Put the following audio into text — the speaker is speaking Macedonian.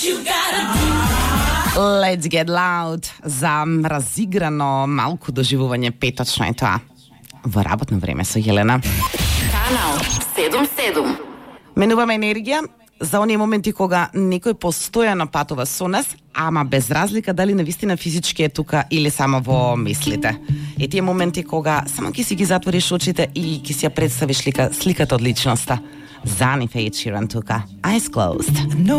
Let's get loud za razigrano malko doživovanje petočno je тоа. Во работно време со Елена. Канал 77. Менуваме енергија за оние моменти кога некој постојано патува со нас, ама без разлика дали навистина физички е тука или само во мислите. Е тие моменти кога само ќе си ги затвориш очите и ќе си ја представиш сликата од личноста. Зани Ed Sheeran тука. Eyes closed.